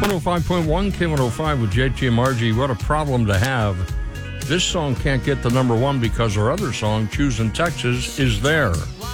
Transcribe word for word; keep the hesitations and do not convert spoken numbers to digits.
one oh five point one K one oh five with J T and Margie. What a problem to have. This song can't get to number one because our other song, Choosing Texas, is there.